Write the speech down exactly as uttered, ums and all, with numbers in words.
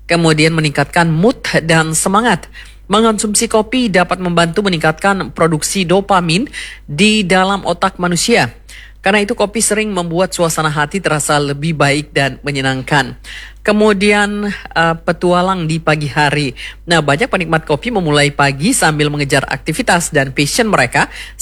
kemudian meningkatkan mood dan semangat. Mengonsumsi kopi dapat membantu meningkatkan produksi dopamin di dalam otak manusia. Karena itu kopi sering membuat suasana hati terasa lebih baik dan menyenangkan. Kemudian uh, petualang di pagi hari. Nah, banyak penikmat kopi memulai pagi sambil mengejar aktivitas dan passion mereka